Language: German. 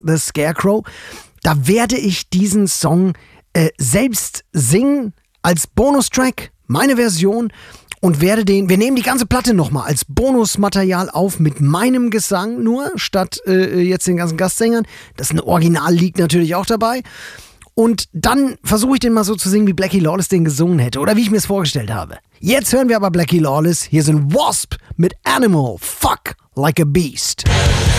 The Scarecrow. Da werde ich diesen Song selbst singen als Bonustrack, meine Version, und wir nehmen die ganze Platte nochmal als Bonusmaterial auf mit meinem Gesang nur, statt jetzt den ganzen Gastsängern. Das Original liegt natürlich auch dabei. Und dann versuche ich den mal so zu singen, wie Blackie Lawless den gesungen hätte oder wie ich mir es vorgestellt habe. Jetzt hören wir aber Blackie Lawless. Hier sind Wasp mit Animal, Fuck Like a Beast.